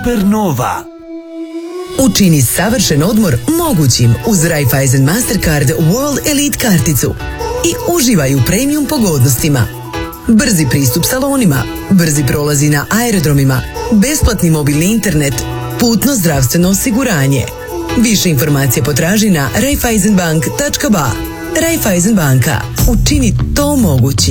Supernova. Učini savršen odmor mogućim uz Raiffeisen Mastercard World Elite karticu i uživaj u premium pogodnostima. Brzi pristup salonima, brzi prolazi na aerodromima, besplatni mobilni internet, putno zdravstveno osiguranje. Više informacija potraži na raiffeisenbank.ba. Raiffeisen banka. Učini to mogućim.